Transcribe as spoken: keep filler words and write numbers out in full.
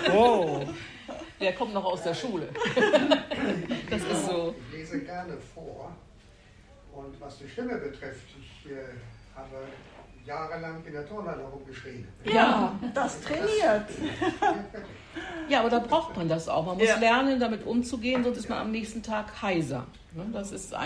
Oh, der kommt noch aus der Schule. Das ist so. Ich lese gerne vor. Und was die Stimme betrifft, ich äh, habe jahrelang in der Turnhalle rumgeschrien. Ja, das trainiert. Ja, aber da braucht man das auch. Man muss Ja. lernen, damit umzugehen, sonst ist man am nächsten Tag heiser. Das ist